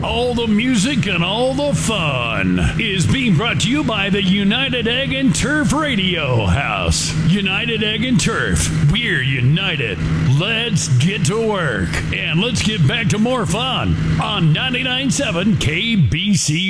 All the music and all the fun is being brought to you by the United Egg and Turf Radio House. United Egg and Turf. We're united. Let's get to work. And let's get back to more fun on 99.7 KBC.